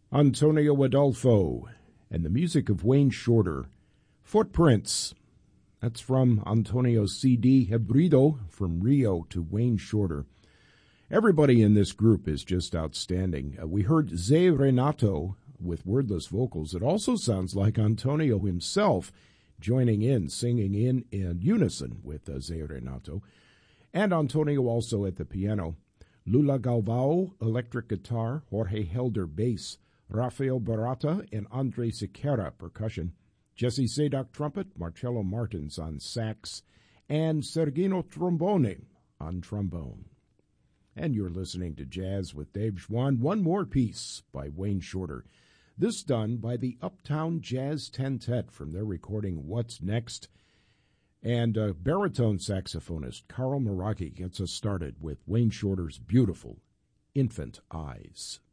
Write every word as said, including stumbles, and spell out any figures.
Antonio Adolfo, and the music of Wayne Shorter. Footprints. That's from Antonio's C D, Hebrido, from Rio to Wayne Shorter. Everybody in this group is just outstanding. Uh, we heard Zé Renato with wordless vocals. It also sounds like Antonio himself joining in, singing in, in unison with uh, Zé Renato. And Antonio also at the piano. Lula Galvao, electric guitar. Jorge Helder, bass. Rafael Barata and Andre Siqueira, percussion. Jesse Sadock, trumpet. Marcello Martins on sax. And Sergino Trombone on trombone. And you're listening to Jazz with Dave Schwann. One more piece by Wayne Shorter. This done by the Uptown Jazz Tentet from their recording What's Next. And uh, baritone saxophonist Carl Meraki gets us started with Wayne Shorter's beautiful Infant Eyes.